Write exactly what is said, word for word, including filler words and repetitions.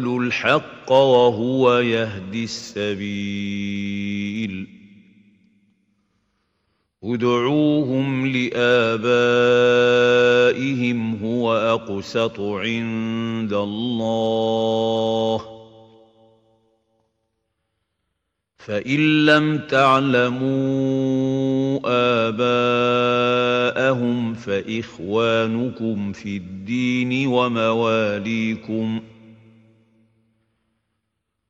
الحق وهو يهدي السبيل ادعوهم لآبائهم هو أقسط عند الله فإن لم تعلموا آباءهم فإخوانكم في الدين ومواليكم